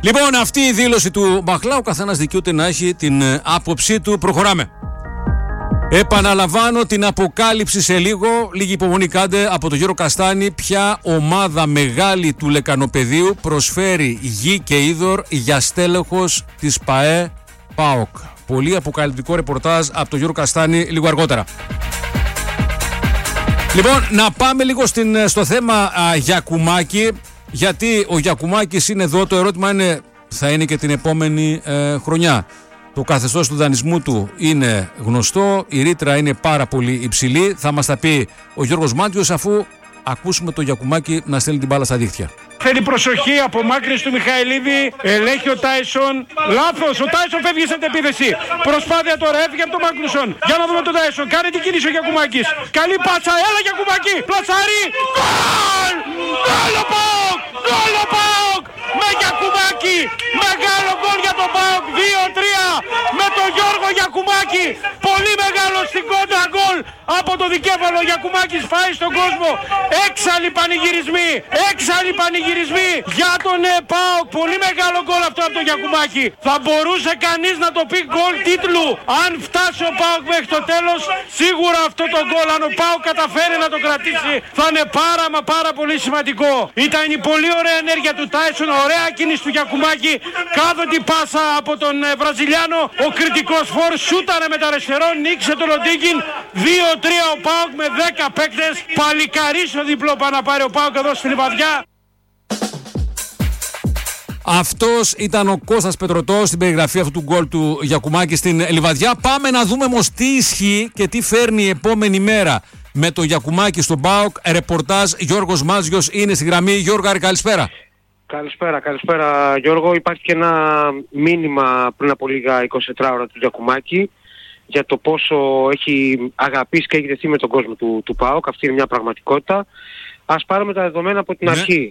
Λοιπόν, αυτή η δήλωση του Μπαχλά, ο καθένας δικαιούται να έχει την άποψή του. Προχωράμε. Επαναλαμβάνω την αποκάλυψη σε λίγο. Λίγη υπομονή κάντε από τον Γιώργο Καστάνη. Ποια ομάδα μεγάλη του Λεκανοπεδίου προσφέρει γη και είδωρ για στέλεχος της ΠΑΕ ΠΑΟΚ. Πολύ αποκαλυπτικό ρεπορτάζ από τον Γιώργο Καστάνη λίγο αργότερα. Λοιπόν, να πάμε λίγο στο θέμα Γιακουμάκη. Γιατί ο Γιακουμάκης είναι εδώ, το ερώτημα είναι, θα είναι και την επόμενη χρονιά. Το καθεστώς του δανεισμού του είναι γνωστό, η ρήτρα είναι πάρα πολύ υψηλή. Θα μας τα πει ο Γιώργος Μάντιος αφού ακούσουμε τον Γιακουμάκη να στέλνει την μπάλα στα δίχτυα. Θέλει προσοχή, απομάκρυνση του Μιχαηλίδη, ελέγχει ο Τάισον. Λάθος, ο Τάισον φεύγει σε αντεπίθεση. Προσπάθεια τώρα, έφυγε από τον Μάγνουσον. Για να δούμε τον Τάισον, κάνει την κίνηση ο Γιακουμάκης. Καλή πάτσα, έλα Γιακουμάκη, πλασάρι. Γκολ! Γκολ ο ΠΑΟΚ! Γκολ ο ΠΑΟΚ! Με Γιακουμάκη! Μεγάλο γκολ για τον ΠΑΟΚ, 2-3 με τον Γιώργο Γιακουμάκη. Πολύ μεγάλο στην κόντρα γκολ από το δικέφαλο. Γιακουμάκης φάει στον κόσμο. Έξαλλοι πανηγυρισμοί, έξαλλοι πανηγυρισμοί για τον ΠΑΟΚ. Πολύ μεγάλο γκολ αυτό από τον Γιακουμάκη. Θα μπορούσε κανείς να το πει γκολ τίτλου. Αν φτάσει ο ΠΑΟΚ μέχρι το τέλος, σίγουρα αυτό το γκολ, αν ο ΠΑΟΚ καταφέρει να το κρατήσει, θα είναι πάρα πολύ σημαντικό. Ήταν η πολύ ωραία ενέργεια του Τάισον, ωραία κίνηση του Γιακουμάκη, κάθετη πάσα από τον Βραζιλιάνο. Ο κριτικός φορ σούταρε με τα αριστερό, νίκησε τον Λοντίγκιν. 2-3 ο ΠΑΟΚ με 10 παίκτες. Παλικαρίσιο διπλό πάει να πάρει ο ΠΑΟΚ εδώ στην Λιβαδιά. Αυτός ήταν ο Κώστας Πετρωτός στην περιγραφή αυτού του γκολ του Γιακουμάκη στην Λιβαδιά. Πάμε να δούμε όμως τι ισχύει και τι φέρνει η επόμενη μέρα με το Γιακουμάκη στον ΠΑΟΚ. Ρεπορτάζ Γιώργος Μάζιος είναι στη γραμμή. Γιώργο, καλησπέρα. Καλησπέρα Γιώργο. Υπάρχει και ένα μήνυμα πριν από λίγα 24 ώρα του Γιακουμάκη για το πόσο έχει αγαπήσει και έχει δεθεί με τον κόσμο του ΠΑΟΚ. Αυτή είναι μια πραγματικότητα. Ας πάρουμε τα δεδομένα από την αρχή.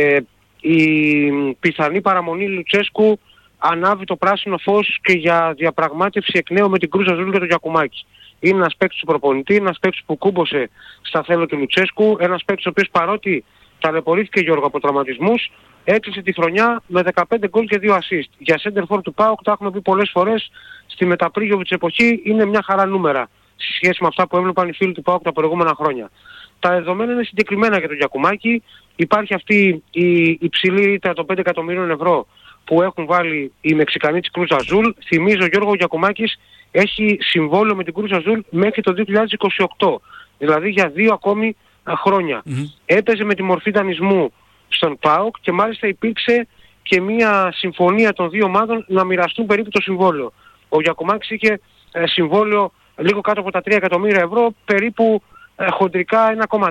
Η πιθανή παραμονή Λουτσέσκου ανάβει το πράσινο φως και για διαπραγμάτευση εκ νέου με την Κρούζ Αζούλ και τον Γιακουμάκη. Είναι ένας παίκτης του προπονητή, ένας παίκτης που κούμποσε στα θέλω του Λουτσέσκου, ένας παίκτης ο οποίος παρότι ταλαιπωρήθηκε Γιώργο από τραυματισμούς, έκλεισε τη χρονιά με 15 γκολ και 2 assist. Για center for του ΠΑΟΚ, τα έχουμε πει πολλές φορές, στη Μεταπρίγιοβιτς εποχή είναι μια χαρά νούμερα σε σχέση με αυτά που έβλεπαν οι φίλοι του ΠΑΟΚ τα προηγούμενα χρόνια. Τα δεδομένα είναι συγκεκριμένα για τον Γιακουμάκη. Υπάρχει αυτή η υψηλή ρήτρα των 5 εκατομμυρίων ευρώ που έχουν βάλει οι Μεξικανοί της Κρούζ Αζούλ. Θυμίζω, Γιώργο, ο Γιακουμάκης έχει συμβόλαιο με την Κρούζ Αζούλ μέχρι το 2028. Δηλαδή για 2 ακόμη χρόνια. Έπαιζε με τη μορφή δανεισμού στον ΠΑΟΚ και μάλιστα υπήρξε και μια συμφωνία των δύο ομάδων να μοιραστούν περίπου το συμβόλαιο. Ο Γιακουμάκης είχε συμβόλαιο λίγο κάτω από τα 3 εκατομμύρια ευρώ, περίπου χοντρικά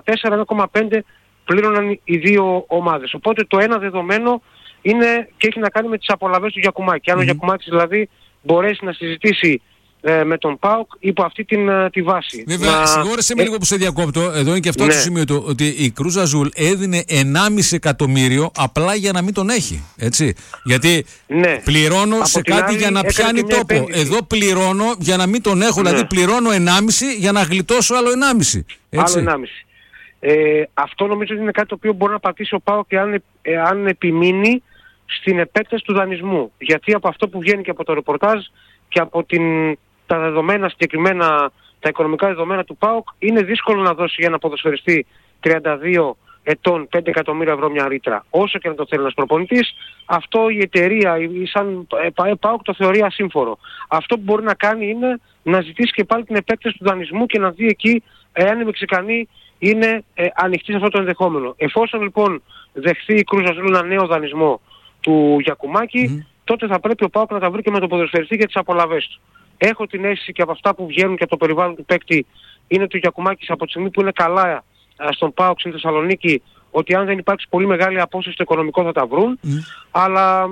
1,4-1,5 πλήρωναν οι δύο ομάδες. Οπότε το ένα δεδομένο είναι και έχει να κάνει με τις απολαβές του Γιακουμάκη. Αν ο Γιακουμάκης δηλαδή μπορέσει να συζητήσει με τον ΠΑΟΚ υπό αυτή τη βάση. Βέβαια, συγχώρεσέ με λίγο που σε διακόπτω. Εδώ είναι και αυτό το σημείο του, ότι η Κρούζ Αζούλ έδινε 1,5 εκατομμύριο απλά για να μην τον έχει. Έτσι. Γιατί πληρώνω σε κάτι για να πιάνει τόπο. Επένδυση. Εδώ πληρώνω για να μην τον έχω. Δηλαδή πληρώνω 1,5 για να γλιτώσω άλλο 1,5. Έτσι. Άλλο 1,5. Αυτό νομίζω ότι είναι κάτι το οποίο μπορεί να πατήσει ο ΠΑΟΚ αν επιμείνει στην επέκταση του δανεισμού. Γιατί από αυτό που βγαίνει και από το ρεπορτάζ και από τα δεδομένα συγκεκριμένα, τα οικονομικά δεδομένα του ΠΑΟΚ, είναι δύσκολο να δώσει για ένα ποδοσφαιριστή 32 ετών 5 εκατομμύρια ευρώ μια ρήτρα. Όσο και να το θέλει ένας προπονητής, αυτό η εταιρεία, σαν ΠΑΟΚ το θεωρεί ασύμφορο. Αυτό που μπορεί να κάνει είναι να ζητήσει και πάλι την επέκταση του δανεισμού και να δει εκεί εάν οι Μεξικανοί είναι ανοιχτοί σε αυτό το ενδεχόμενο. Εφόσον λοιπόν δεχθεί η Κρούζ Αζούλ ένα νέο δανεισμό του Γιακουμάκη, τότε θα πρέπει ο ΠΑΟΚ να τα βρει και με τον ποδοσφαιριστή για τις απολαβές του. Έχω την αίσθηση και από αυτά που βγαίνουν και από το περιβάλλον του παίκτη, είναι ότι ο Γιακουμάκης από τη στιγμή που είναι καλά στον ΠΑΟΚ στην Θεσσαλονίκη, ότι αν δεν υπάρξει πολύ μεγάλη απόσταση στο οικονομικό θα τα βρουν, αλλά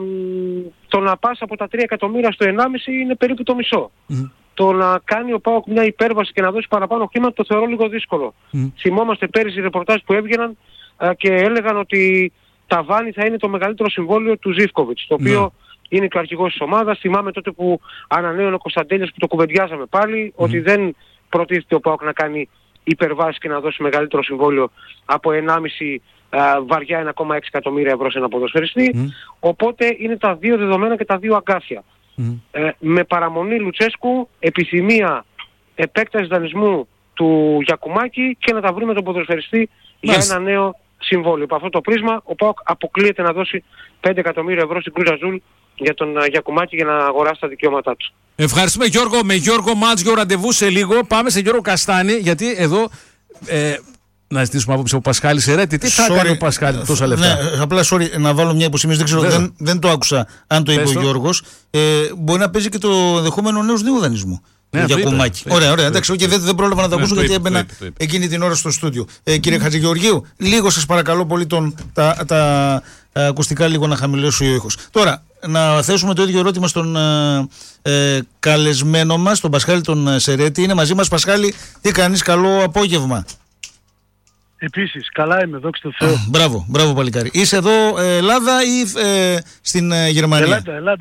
το να πας από τα 3 εκατομμύρια στο 1,5 είναι περίπου το μισό. Το να κάνει ο ΠΑΟΚ μια υπέρβαση και να δώσει παραπάνω χρήματα το θεωρώ λίγο δύσκολο. Θυμόμαστε πέρυσι ρεπορτάζ που έβγαιναν και έλεγαν ότι τα Βάνη θα είναι το μεγαλύτερο συμβόλαιο του Ζίβκοβιτς, το οποίο είναι και ο αρχηγός της ομάδας. Θυμάμαι τότε που ανανέωνε ο Κωνσταντέλιας που το κουβεντιάζαμε πάλι, ότι δεν προτίθεται ο ΠΑΟΚ να κάνει υπερβάσει και να δώσει μεγαλύτερο συμβόλαιο από 1,5 βαριά 1,6 εκατομμύρια ευρώ σε ένα ποδοσφαιριστή. Οπότε είναι τα δύο δεδομένα και τα δύο αγκάθια. Με παραμονή Λουτσέσκου, επιθυμία επέκταση δανεισμού του Γιακουμάκη και να τα βρούμε τον ποδοσφαιριστή για ένα νέο συμβόλαιο. Από αυτό το πρίσμα ο ΠΑΟΚ αποκλείεται να δώσει 5 εκατομμύρια ευρώ στην Κρούζ Αζούλ για τον Γιακουμάκη για να αγοράσει τα δικαιώματά του. Ευχαριστούμε Γιώργο. Με Γιώργο Μάτζιο ραντεβού σε λίγο. Πάμε σε Γιώργο Καστάνη, γιατί εδώ να ζητήσουμε άποψη από Πασχάλη Σερέτη. Τι θα κάνει ο Πασχάλη τόσα λεφτά? Ναι, απλά να βάλω μια υποσημείωση. Δεν ξέρω, δεν το άκουσα αν το είπε ο Γιώργος. Μπορεί να παίζει και το δεχόμενο νέου δανεισμού. Ναι, Γιακουμάκη. Ωραία, εντάξει, και δεν πρόλαβα να το ακούσω γιατί έμπαινα εκείνη την ώρα στο στούντιο. Κύριε Χατζηγεωργίου, λίγο σας παρακαλώ πολύ τα ακουστικά λίγο να χαμηλώσει ο ήχος. Τώρα, να θέσουμε το ίδιο ερώτημα στον καλεσμένο μας, τον Πασχάλη τον Σερέτη. Είναι μαζί μας. Πασχάλη, τι κάνεις? Καλό απόγευμα. Επίσης, καλά είμαι, δόξα τω Θεώ. Μπράβο παλικάρι. Είσαι εδώ Ελλάδα ή στην Γερμανία?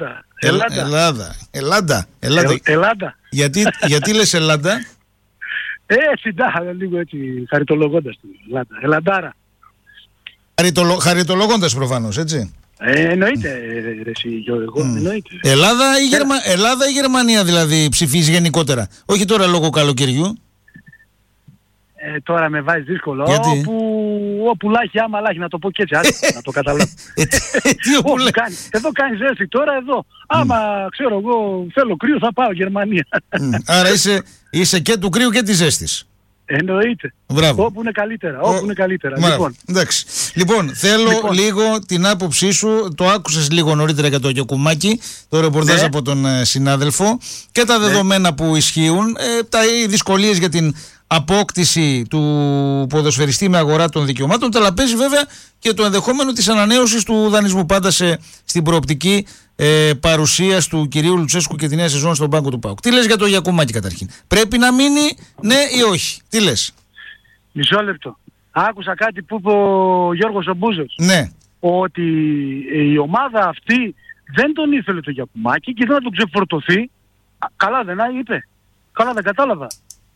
Ελλάδα. Γιατί λες Ελλάδα? Έτσι, λίγο έτσι, χαριτολογώντας την Ελλάδα. Ελλαντάρα. Χαριτολογώντας προφανώς, έτσι. Εννοείται, ρε Γιώργο, εννοείται. Ελλάδα ή Γερμανία δηλαδή ψηφίζει γενικότερα? Όχι τώρα λόγω καλοκαιριού. Τώρα με βάζει δύσκολο. Όπου λάχει άμα λάχει, να το πω και έτσι, να το καταλάβω. Εδώ κάνει ζέστη, τώρα εδώ. Άμα ξέρω εγώ θέλω κρύο θα πάω Γερμανία. Άρα είσαι και του κρύου και της ζέστης. Εννοείται. Μπράβο. Όπου είναι καλύτερα. Λοιπόν, θέλω λίγο την άποψή σου. Το άκουσες λίγο νωρίτερα για το Γιακουμάκη, το ρεπορτάζ από τον συνάδελφο και τα δεδομένα που ισχύουν, οι δυσκολίες για την απόκτηση του ποδοσφαιριστή με αγορά των δικαιωμάτων, αλλά παίζει βέβαια και το ενδεχόμενο της ανανέωσης του δανεισμού, πάντα στην προοπτική παρουσίας του κυρίου Λουτσέσκου και τη νέα σεζόν στον πάγκο του ΠΑΟΚ. Τι λες για το Γιακουμάκη καταρχήν? Πρέπει να μείνει, ναι ή όχι? Τι λες? Μισό λεπτό. Άκουσα κάτι που είπε ο Γιώργος ο Μπούζος. Ναι. Ότι η ομάδα αυτή δεν τον ήθελε το Γιακουμάκη και ήθελε να τον ξεφορτωθεί. Καλά δεν είπε? Καλά δεν κατάλαβα?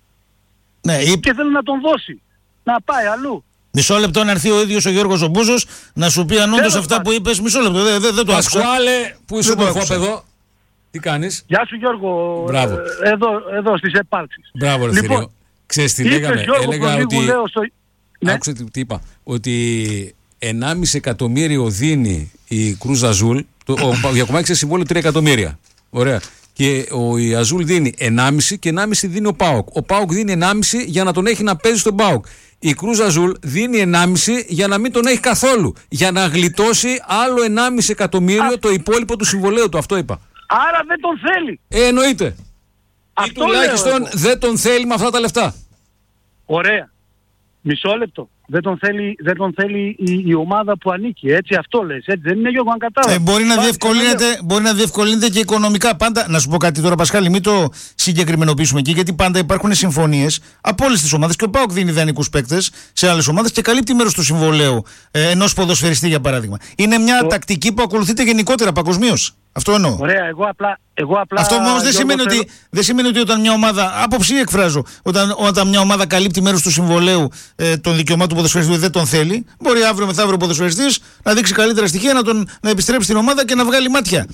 Ναι, και θέλει να τον δώσει. Να πάει αλλού. Μισό λεπτό να έρθει ο ίδιος ο Γιώργος ο Μπούζος να σου πει αν όντως αυτά που είπες. Μισό λεπτό, δεν το άκουσα. Πασκουάλε, που είσαι εδώ. Τι κάνεις? Γεια σου Γιώργο. Μπράβο. Εδώ στις επάλξεις. Μπράβο ρε φίλε. Ξέρεις τι λέγαμε? Έλεγα ότι... Άκουσε τι είπα. Ότι 1,5 εκατομμύριο δίνει η Κρούζ Αζούλ. Ο Γιακουμάκης σε συμβόλαιο 3 εκατομμύρια. Ωραία. Και η Αζούλ δίνει 1,5 και 1,5 δίνει ο ΠΑΟΚ. Ο ΠΑΟΚ δίνει 1,5 για να τον έχει να παίζει στον ΠΑΟΚ. Η Κρούζ Αζούλ δίνει 1,5 για να μην τον έχει καθόλου. Για να γλιτώσει άλλο 1,5 εκατομμύριο το υπόλοιπο του συμβολέου του. Αυτό είπα. Άρα δεν τον θέλει. Εννοείται. Ή τουλάχιστον δεν τον θέλει με αυτά τα λεφτά. Ωραία. Μισό λεπτό. Δεν τον θέλει η ομάδα που ανήκει. Έτσι, αυτό λες. Έτσι, δεν είναι Γιώργο, αν κατάλαβα. Μπορεί να διευκολύνεται και οικονομικά. Πάντα, να σου πω κάτι τώρα, Πασχάλη, μην το συγκεκριμενοποιήσουμε εκεί, γιατί πάντα υπάρχουν συμφωνίες από όλες τις ομάδες. Και ο ΠΑΟΚ δίνει ιδανικούς παίκτες σε άλλες ομάδες και καλύπτει μέρος του συμβολέου ενός ποδοσφαιριστή, για παράδειγμα. Είναι μια τακτική που ακολουθείται γενικότερα παγκοσμίως. Αυτό εννοώ. Ωραία, εγώ απλά. Αυτό όμως δεν σημαίνει ότι όταν μια ομάδα, άποψη εκφράζω, όταν μια ομάδα καλύπτει μέρος του συμβολέου των δικαιωμάτων του ποδοσφαιριστή, δεν τον θέλει, μπορεί αύριο μεθαύριο ο ποδοσφαιριστής να δείξει καλύτερα στοιχεία, να επιστρέψει στην ομάδα και να βγάλει μάτια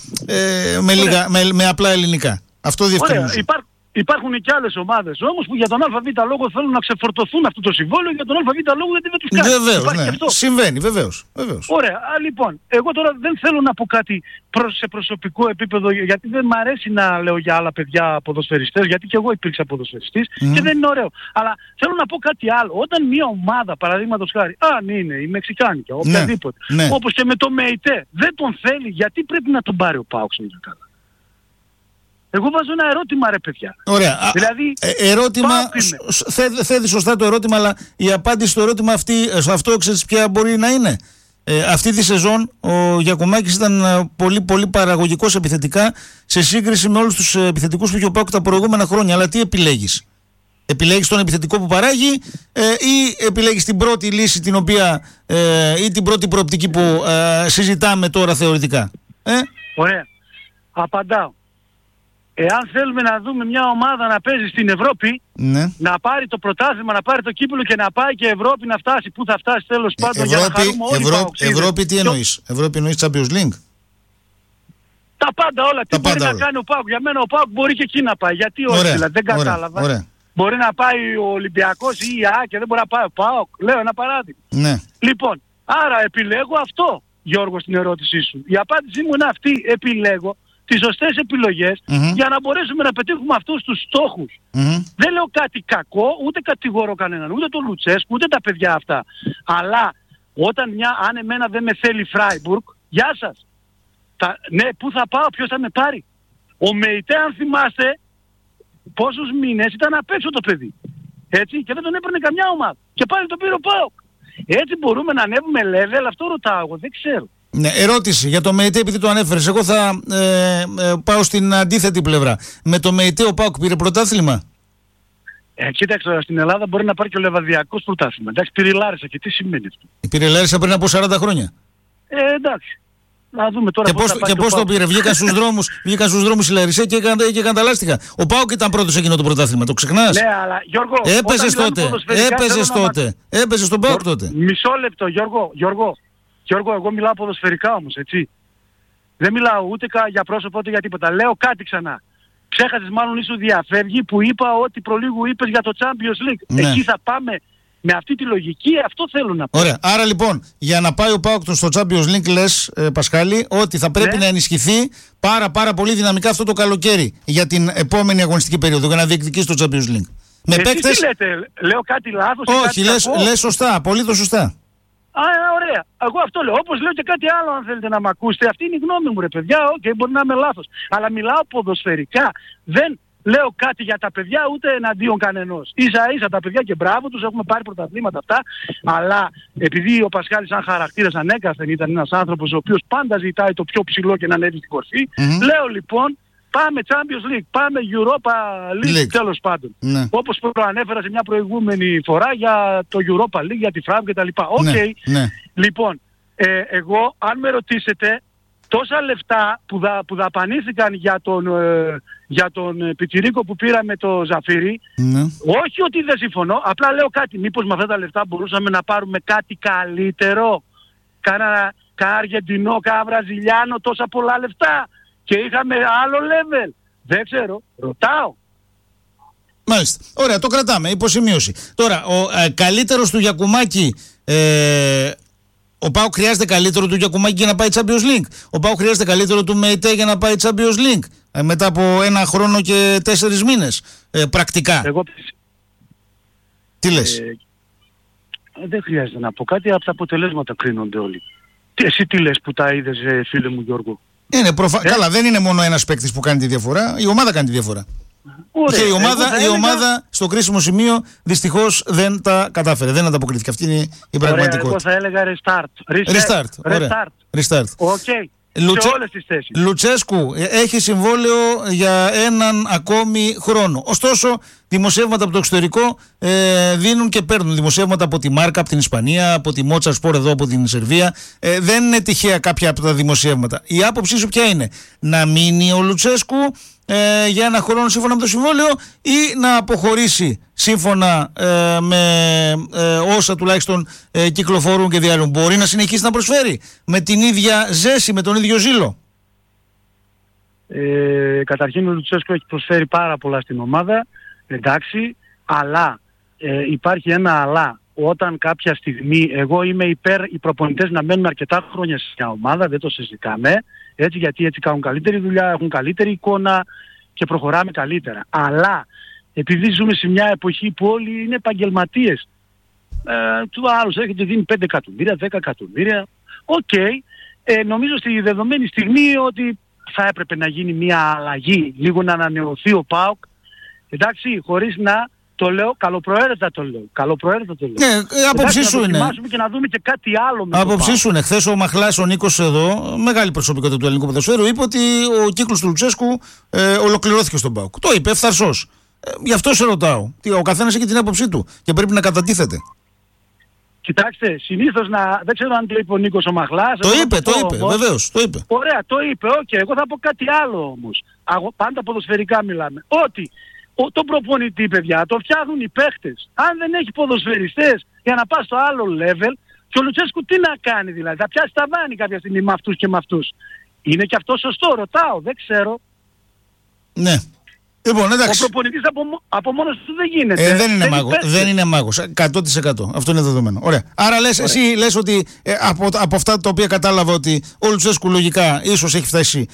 με απλά ελληνικά. Αυτό διευκρινίζω. Υπάρχουν και άλλες ομάδες όμως που για τον ΑΒ λόγο θέλουν να ξεφορτωθούν αυτό το συμβόλαιο, για τον ΑΒ λόγο γιατί δεν τους κάνει. Βεβαίως, ναι. Συμβαίνει, βεβαίως. Ωραία. Λοιπόν, εγώ τώρα δεν θέλω να πω κάτι σε προσωπικό επίπεδο, γιατί δεν μ' αρέσει να λέω για άλλα παιδιά ποδοσφαιριστές, γιατί και εγώ υπήρξα ποδοσφαιριστής και δεν είναι ωραίο. Αλλά θέλω να πω κάτι άλλο. Όταν μια ομάδα, παραδείγματος χάρη, αν είναι η Μεξικάνικα, οποιαδήποτε, όπως και με το ΜΕΙΤΕ, δεν τον θέλει, γιατί πρέπει να τον πάρει ο ΠΑΟΚ? Εγώ βάζω ένα ερώτημα, ρε παιδιά. Ωραία. Δηλαδή, ερώτημα, θέτει σωστά το ερώτημα, αλλά η απάντηση στο ερώτημα αυτό ξέρεις ποια μπορεί να είναι? Αυτή τη σεζόν ο Γιακουμάκης ήταν πολύ πολύ παραγωγικός επιθετικά σε σύγκριση με όλους τους επιθετικούς που είχε ο ΠΑΟΚ τα προηγούμενα χρόνια. Αλλά τι επιλέγεις? Επιλέγεις τον επιθετικό που παράγει ή επιλέγεις την πρώτη λύση την οποία, ή την πρώτη προοπτική που συζητάμε τώρα θεωρητικά? Ωραία. Απαντάω. εάν θέλουμε να δούμε μια ομάδα να παίζει στην Ευρώπη, Ναι. να πάρει το πρωτάθλημα, να πάρει το κύπελλο και να πάει και Ευρώπη να φτάσει, πού θα φτάσει τέλος πάντων, για να χαρούμε όλοι οι Παοξίδες. Ευρώπη τι εννοείς? Ευρώπη εννοείς Champions League? Τα πάντα όλα. Τι μπορεί να κάνει ο ΠΑΟΚ? Για μένα ο ΠΑΟΚ μπορεί και εκεί να πάει. Γιατί όχι, δηλαδή, δεν κατάλαβα. Ωραία. Μπορεί να πάει ο Ολυμπιακός ή η ΑΕΚ και δεν μπορεί να πάει ο ΠΑΟΚ. Λέω ένα παράδειγμα. Ναι. Λοιπόν, άρα επιλέγω αυτό, Γιώργο, στην ερώτησή σου. Η απάντησή μου είναι αυτή. Επιλέγω τις σωστές επιλογές για να μπορέσουμε να πετύχουμε αυτούς τους στόχους. Δεν λέω κάτι κακό, ούτε κατηγορώ κανέναν, ούτε τον Λουτσέσκου, ούτε τα παιδιά αυτά. Αλλά όταν αν εμένα δεν με θέλει Φράιμπουργκ, γεια σας. Ναι, πού θα πάω, ποιος θα με πάρει? Ο Μεϊτέ, αν θυμάστε, πόσους μήνες ήταν απ' έξω το παιδί. Έτσι, και δεν τον έπαιρνε καμιά ομάδα. Και πάλι το πήρε ο ΠΑΟΚ. Έτσι μπορούμε να ανέβουμε level, αυτό ρωτάω εγώ, δεν ξέρω. Ναι, ερώτηση για το ΜΕΙΤΕ, επειδή το ανέφερες. Εγώ θα πάω στην αντίθετη πλευρά. Με το ΜΕΙΤΕ ο ΠΑΟΚ πήρε πρωτάθλημα? Κοίταξε τώρα, στην Ελλάδα μπορεί να πάρει και ο Λεβαδιακός πρωτάθλημα. Εντάξει, πήρε η Λάρισα, και τι σημαίνει αυτό? Πήρε η Λάρισα πριν από 40 χρόνια. Εντάξει. Να δούμε τώρα και πώς το πήρε? Βγήκαν στους δρόμους η Λαρισαία και έκανε τα λάστιχα. Ο ΠΑΟΚ ήταν πρώτος εκείνο το πρωτάθλημα, το ξεχνάς? Ναι, αλλά Γιώργο, έπαιζες στον ΠΑΟΚ τότε. Μισό λεπτό, Γιώργο, εγώ μιλάω ποδοσφαιρικά όμως, έτσι. Δεν μιλάω ούτε για πρόσωπο ούτε για τίποτα. Λέω κάτι ξανά. Ξέχασες μάλλον, ίσως διαφεύγει, που είπα ότι προλίγου είπες για το Champions League. Ναι. Εκεί θα πάμε. Με αυτή τη λογική, αυτό θέλω να πω. Ωραία. Άρα λοιπόν, για να πάει ο ΠΑΟΚ στο Champions League, λες, Πασχάλη, ότι θα πρέπει να ενισχυθεί πάρα πολύ δυναμικά αυτό το καλοκαίρι για την επόμενη αγωνιστική περίοδο, για να διεκδικήσει το Champions League. Με παίκτες... τι λέτε, λέω κάτι λάθος? Όχι, λες σωστά, απολύτως σωστά. Ωραία. Εγώ αυτό λέω. Όπως λέω και κάτι άλλο, αν θέλετε να μ' ακούσετε. Αυτή είναι η γνώμη μου, ρε παιδιά. Μπορεί να είμαι λάθος. Αλλά μιλάω ποδοσφαιρικά. Δεν λέω κάτι για τα παιδιά ούτε εναντίον κανενός. Ίσα-ίσα τα παιδιά και μπράβο τους, έχουμε πάρει πρωταθλήματα αυτά. Αλλά επειδή ο Πασχάλης σαν χαρακτήρας ανέκαθεν ήταν ένας άνθρωπος ο οποίος πάντα ζητάει το πιο ψηλό και να ανέβει στην κορφή, λέω λοιπόν πάμε Champions League, πάμε Europa League, τέλος πάντων. Ναι. Όπως προανέφερα σε μια προηγούμενη φορά για το Europa League, για τη Φράγκ και τα λοιπά. Ναι. Λοιπόν, εγώ αν με ρωτήσετε, τόσα λεφτά που δαπανήθηκαν για τον Πιτσιρίκο που πήραμε το Ζαφύρι, όχι ότι δεν συμφωνώ, απλά λέω κάτι. Μήπως με αυτά τα λεφτά μπορούσαμε να πάρουμε κάτι καλύτερο? Κάνα Αργεντινό, κάνα Βραζιλιάνο, τόσα πολλά λεφτά και είχαμε άλλο level? Δεν ξέρω, ρωτάω. Μάλιστα. Ωραία, το κρατάμε, υποσημείωση. Τώρα, ο καλύτερος του Γιακουμάκη... Ο ΠΑΟΚ χρειάζεται καλύτερο του Γιακουμάκη για να πάει Champions League. Ο ΠΑΟΚ χρειάζεται καλύτερο του ΜΕΙΤΕ για να πάει Champions League. Μετά από 1 χρόνο και 4 μήνες. Πρακτικά. Τι λες? Δεν χρειάζεται να πω κάτι. Από τα αποτελέσματα κρίνονται όλοι. Εσύ τι λες που τα είδες, φίλε μου Γιώργο? Καλά, δεν είναι μόνο ένας παίκτης που κάνει τη διαφορά. Η ομάδα κάνει τη διαφορά. Ωραία, και η ομάδα στο κρίσιμο σημείο δυστυχώς δεν τα κατάφερε, δεν ανταποκρίθηκε. Αυτή είναι η πραγματικότητα. Εγώ θα έλεγα restart. Okay. Σε όλες τις θέσεις. Λουτσέσκου έχει συμβόλαιο για έναν ακόμη χρόνο. Ωστόσο, δημοσιεύματα από το εξωτερικό δίνουν και παίρνουν. Δημοσιεύματα από τη Μάρκα, από την Ισπανία, από τη Μότσα Σπορ εδώ, από την Σερβία. Δεν είναι τυχαία κάποια από τα δημοσιεύματα. Η άποψή σου ποια είναι? Να μείνει ο Λουτσέσκου για ένα χρόνο σύμφωνα με το συμβόλαιο ή να αποχωρήσει σύμφωνα με όσα τουλάχιστον κυκλοφορούν και διαλύουν? Μπορεί να συνεχίσει να προσφέρει με την ίδια ζέση, με τον ίδιο ζήλο? Καταρχήν ο Λουτσέσκου έχει προσφέρει πάρα πολλά στην ομάδα, εντάξει, αλλά υπάρχει ένα αλλά. Όταν κάποια στιγμή, εγώ είμαι υπέρ οι προπονητές να μένουν αρκετά χρόνια στην ομάδα, δεν το συζητάμε, έτσι, γιατί έτσι κάνουν καλύτερη δουλειά, έχουν καλύτερη εικόνα και προχωράμε καλύτερα. Αλλά επειδή ζούμε σε μια εποχή που όλοι είναι επαγγελματίες, του άλλους έρχεται δίνει 5 εκατομμύρια, 10 εκατομμύρια, νομίζω στη δεδομένη στιγμή ότι θα έπρεπε να γίνει μια αλλαγή, λίγο να ανανεωθεί ο ΠΑΟΚ, εντάξει, χωρίς να το λέω, καλοπροαίρετα το λέω. Ναι, άποψή σου είναι. Να το και να δούμε και κάτι άλλο. Άποψή σου είναι. Χθες ο Μαχλάς, ο Νίκος εδώ, μεγάλη προσωπικότητα του ελληνικού ποδοσφαίρου, είπε ότι ο κύκλος του Λουτσέσκου ολοκληρώθηκε στον ΠΑΟΚ. Το είπε ευθαρσώς. Γι' αυτό σε ρωτάω. Ο καθένας έχει την άποψή του και πρέπει να κατατίθεται. Κοιτάξτε, συνήθως δεν ξέρω αν το είπε ο Νίκος ο Μαχλάς. Το είπε, βεβαίως, το είπε. Ωραία, το είπε, εγώ θα πω κάτι άλλο όμως. Πάντα ποδοσφαιρικά μιλάμε. Ότι τον προπονητή, παιδιά, το φτιάχνουν οι παίχτες. Αν δεν έχει ποδοσφαιριστές για να πάει στο άλλο level, και ο Λουτσέσκου τι να κάνει δηλαδή, θα πιάσει ταβάνι κάποια στιγμή με αυτούς και με αυτούς. Είναι και αυτό σωστό, ρωτάω, δεν ξέρω. Ναι. Λοιπόν, εντάξει. Ο προπονητής από μόνος του δεν γίνεται. Δεν είναι μάγος. 100%. Αυτό είναι δεδομένο. Ωραία. Άρα εσύ λες ότι από αυτά τα οποία κατάλαβα ότι ο Λουτσέσκου λογικά ίσως έχει φτάσει